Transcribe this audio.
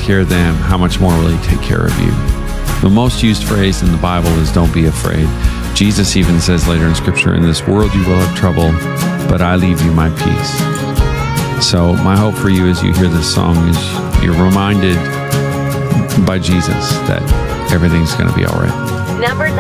care of them, how much more will he take care of you? The most used phrase in the Bible is don't be afraid. Jesus even says later in Scripture, in this world you will have trouble, but I leave you my peace. So my hope for you as you hear this song is you're reminded by Jesus that everything's going to be all right. Number